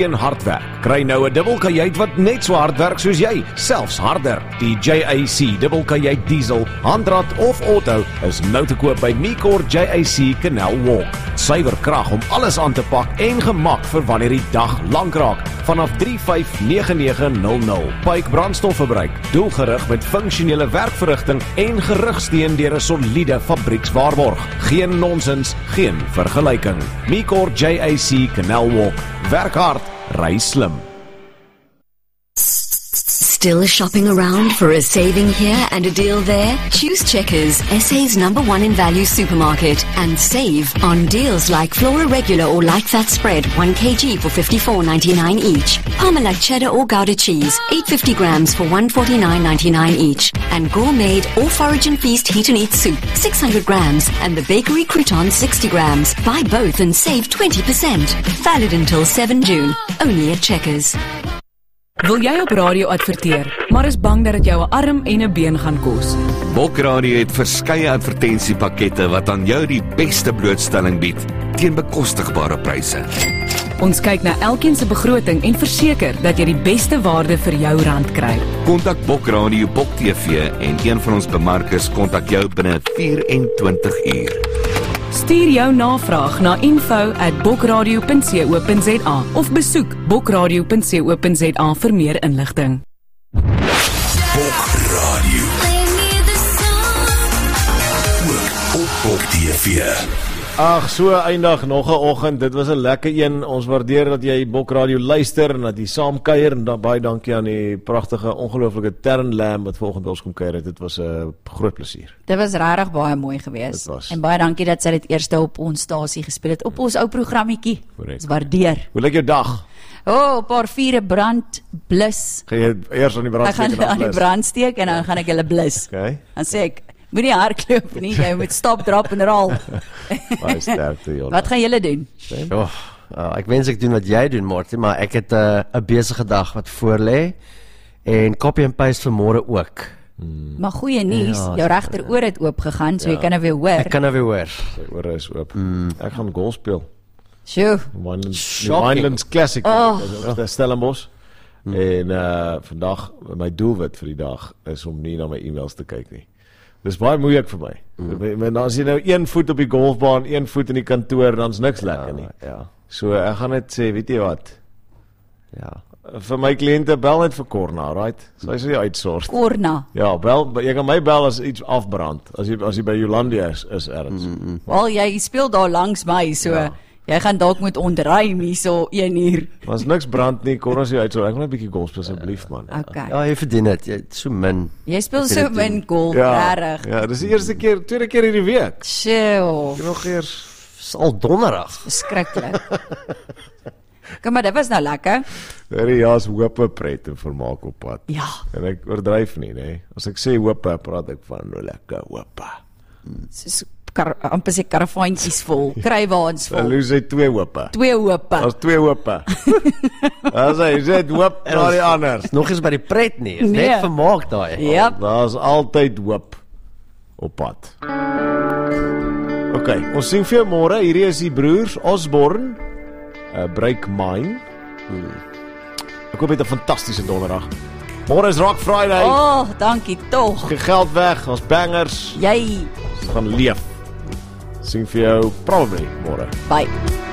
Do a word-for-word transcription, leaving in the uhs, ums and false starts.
en hard werk. Kry nou 'n dubbelkajuit wat net so hard werk soos jy, selfs harder. Die J A C dubbelkajuit diesel, handrad of auto is nou te koop by Micor J A C Canal Walk. Suiwer krag om alles aan te pak en gemak vir wanneer die dag lank raak. Vanaf drie vyf nege nege nul nul. Pyke brandstofverbruik, doelgerig met funksionele werkverrigting en gerugsteun deur 'n soliede fabriekswaarborg. Geen nonsens, geen vergelyking. Micor J A C Canal Walk. Werk hard, ry slim. Still shopping around for a saving here and a deal there? Choose Checkers, S A's number one in value supermarket, and save on deals like Flora Regular or Light Fat Spread, one kilogram for fifty-four ninety-nine each. Parmalat Cheddar or Gouda Cheese, eight hundred fifty grams for one forty-nine ninety-nine each. And Gourmet or Forage and Feast Heat and Eat Soup, six hundred grams, and the Bakery Crouton sixty grams. Buy both and save twenty percent. Valid until seven June. Only at Checkers. Wil jy op radio adverteer, maar is bang dat dit jou 'n arm en 'n been gaan kos? Bokradio het verskeie advertensiepakkette wat aan jou die beste blootstelling bied teen bekostigbare pryse. Ons kyk na elkeen se begroting en verseker dat jy die beste waarde vir jou rand kry. Kontak Bokradio Bok T V en een van ons bemarkers kontak jou binne vyf en twintig uur. Stuur jou navraag na info at bokradio punt co punt za of besoek bokradio punt co punt za vir meer inligting. Bokradio. Ook op Bok T V. Ag, so eindig nog 'n oggend. Dit was 'n lekker een. Ons waardeer dat jy Bokradio luister en dat jy saam kuier en dan baie dankie aan die pragtige, ongelooflike Tern Lam wat vanoggend by ons kom kuier het. Dit was 'n uh, groot plesier. Dit was regtig baie mooi geweest. En baie dankie dat sy dit eerste op ons stasie gespeel het, op ons ou programmetjie. Ons waardeer. Hoe lyk jou dag? O, oh, 'n paar vure brand blus. Gaan jy eers aan die brand steek? Ek gaan aan die brand steek en dan gaan ek julle blus. Okay. Dan sê ek, moenie hardloop nie, jy moet stop, drop en rol. Baie sterkte, Jolanda. Wat gaan julle doen? Oh, uh, ek wens ek doen wat jy doen, Martie, maar ek het 'n uh, besige dag wat voor lê en copy and paste vir môre ook. Hmm. Maar goeie nuus, ja, jou regteroor het oop gegaan, so ja. Jy kan nou weer hoor. Ek kan nou weer hoor. Sy ore is oop. Mm. Ek gaan golf speel. Sjoe. Winelands, Winelands Classic. Oh. Dit is Stellenbosch. Mm. En uh, vandag, my doelwit vir die dag is om nie na my e-mails te kyk nie. Dis baie moeilik vir my. Mm. As jy nou een voet op die golfbaan, een voet in die kantoor, dan's niks lekker nie. Ja, ja. So ek gaan net sê, weet jy wat? Ja. Vir my kliënte bel net vir Corna, right? Sy sal jy uitsort. Corna. Ja, bel, jy kan my bel as iets afbrand. As jy as jy by Jolandia is, is erns. Mm -mm. Wel, jy speel daar langs my, so ja. Jy gaan dalk moet ontruim hier so een uur. As niks brand nie, Corna sê uitsort. Ek wil net 'n bietjie golf speel asseblief, man. Okay. Ja, jy verdien dit. Jy so min. Jy speel so min golf, ja, reg. Ja, dis die eerste keer, tweede keer hierdie week. Chill. Ek nog eers is al donderdag. Verskriklik. Kom maar, dit was nou lekker. Hierdie jaar is hoope pret en vermaak op pad. Ja. En ek oordryf nie, nee. As ek sê hoope, praat ek van nou lekker hoope. Hmm. Soos kar, amper sê karavaantjies vol, kruiwaans vol. Hulle sê twee hoope. Twee hoope. As twee hoope. As hy sê hoop na die anders. Nog eens by die pret nie, is nee. net vermaak daai. Yep. Daar's altyd hoop op pad. OK, ons sien vir jou môre. Hierdie is die broers Osborne. Uh, Break Mine. Hmm. Ek hoop jy het 'n fantastiese donderdag. Môre is Rock Friday. Oh, dankie tog. Geen geld weg, ons bangers. Jy Ons gaan leef. Sien vir jou probably môre. Bye.